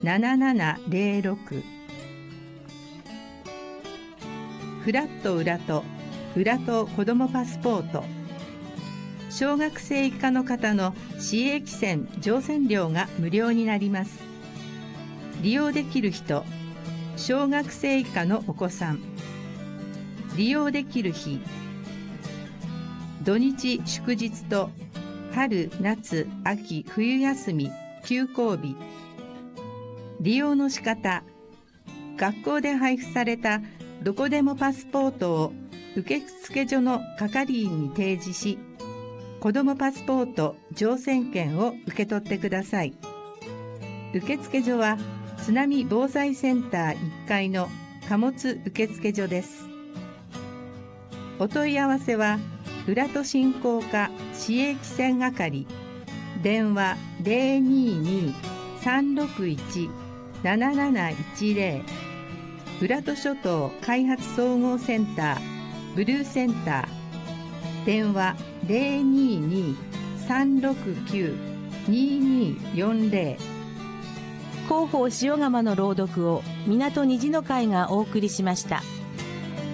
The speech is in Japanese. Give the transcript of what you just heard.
7706。フラット裏と子どもパスポート。小学生以下の方の市営汽船乗船料が無料になります。利用できる人、小学生以下のお子さん。利用できる日、土日祝日と春、夏、秋、冬休み、休校日。利用の仕方、学校で配布されたどこでもパスポートを受付所の係員に提示し、子どもパスポート乗船券を受け取ってください。受付所は津波防災センター1階の貨物受付所です。お問い合わせは浦戸振興課市営汽船係、電話022-361-7710、浦戸諸島開発総合センターブルーセンター、電話022-369-2240。 広報塩釜の朗読を港虹の会がお送りしました。